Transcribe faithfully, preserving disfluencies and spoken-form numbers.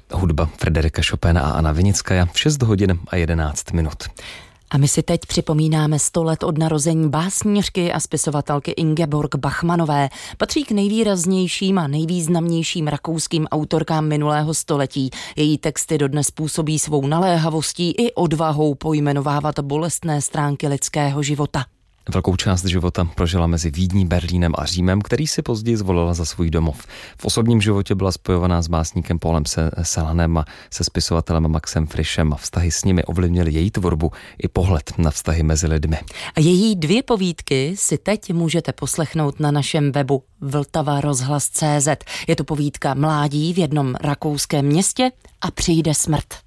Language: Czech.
Hudba Frederika Chopina a Anna Vinickaja v šest hodin a jedenáct minut. A my si teď připomínáme sto let od narození básnířky a spisovatelky Ingeborg Bachmannové. Patří k nejvýraznějším a nejvýznamnějším rakouským autorkám minulého století. Její texty dodnes působí svou naléhavostí i odvahou pojmenovávat bolestné stránky lidského života. Velkou část života prožila mezi Vídní, Berlínem a Římem, který si později zvolila za svůj domov. V osobním životě byla spojovaná s básníkem Paulem Cézanem a se spisovatelem Maxem Frischem a vztahy s nimi ovlivnily její tvorbu i pohled na vztahy mezi lidmi. A její dvě povídky si teď můžete poslechnout na našem webu vltava rozhlas tečka cé zet. Je to povídka Mládí v jednom rakouském městě a přijde smrt.